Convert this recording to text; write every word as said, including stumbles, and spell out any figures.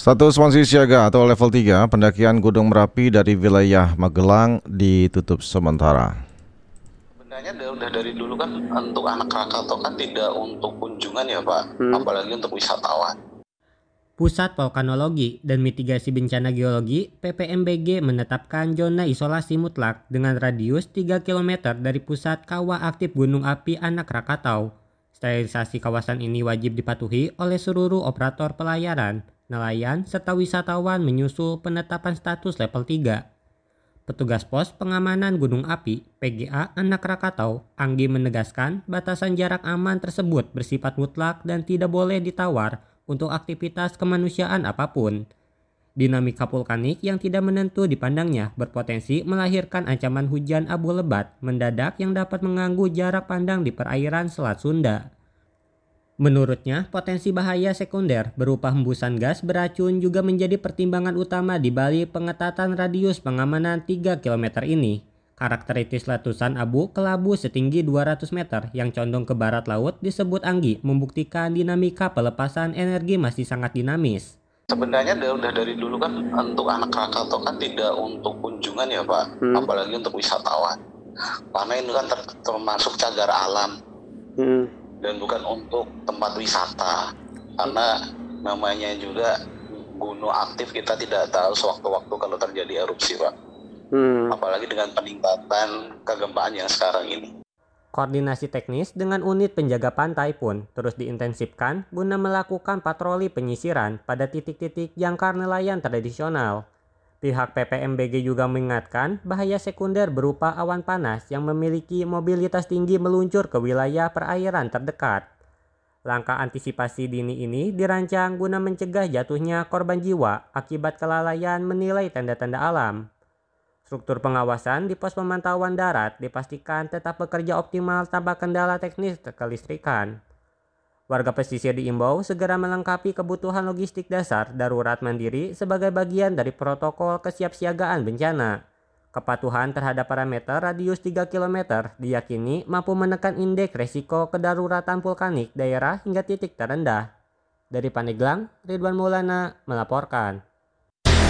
Status posisi siaga atau level tiga, pendakian Gunung Merapi dari wilayah Magelang ditutup sementara. Sebenarnya udah dari dulu kan untuk anak Krakatau kan tidak untuk kunjungan ya Pak, hmm. apalagi untuk wisatawan. Pusat Vulkanologi dan Mitigasi Bencana Geologi P P M B G menetapkan zona isolasi mutlak dengan radius tiga kilometer dari pusat kawah aktif Gunung Api Anak Krakatau. Sterilisasi kawasan ini wajib dipatuhi oleh seluruh operator pelayaran, nelayan, serta wisatawan menyusul penetapan status level tiga. Petugas pos pengamanan Gunung Api P G A Anak Krakatau, Anggi menegaskan batasan jarak aman tersebut bersifat mutlak dan tidak boleh ditawar untuk aktivitas kemanusiaan apapun. Dinamika vulkanik yang tidak menentu dipandangnya berpotensi melahirkan ancaman hujan abu lebat mendadak yang dapat mengganggu jarak pandang di perairan Selat Sunda. Menurutnya, potensi bahaya sekunder berupa hembusan gas beracun juga menjadi pertimbangan utama di balik pengetatan radius pengamanan tiga kilometer ini. Karakteristik letusan abu kelabu setinggi dua ratus meter yang condong ke barat laut disebut Anggi membuktikan dinamika pelepasan energi masih sangat dinamis. Sebenarnya udah dari dulu kan untuk anak Krakatau kan tidak untuk kunjungan ya Pak, hmm. apalagi untuk wisatawan. Karena ini kan ter termasuk cagar alam hmm. dan bukan untuk tempat wisata. Karena namanya juga gunung aktif, kita tidak tahu sewaktu-waktu kalau terjadi erupsi Pak. Hmm. Apalagi dengan peningkatan kegempaan yang sekarang ini. Koordinasi teknis dengan unit penjaga pantai pun terus diintensifkan guna melakukan patroli penyisiran pada titik-titik jangkar nelayan tradisional. Pihak P P M B G juga mengingatkan bahaya sekunder berupa awan panas yang memiliki mobilitas tinggi meluncur ke wilayah perairan terdekat. Langkah antisipasi dini ini dirancang guna mencegah jatuhnya korban jiwa akibat kelalaian menilai tanda-tanda alam. Struktur pengawasan di pos pemantauan darat dipastikan tetap bekerja optimal tanpa kendala teknis kelistrikan. Warga pesisir diimbau segera melengkapi kebutuhan logistik dasar darurat mandiri sebagai bagian dari protokol kesiapsiagaan bencana. Kepatuhan terhadap parameter radius tiga kilometer diyakini mampu menekan indeks resiko kedaruratan vulkanik daerah hingga titik terendah. Dari Pandeglang, Ridwan Maulana melaporkan.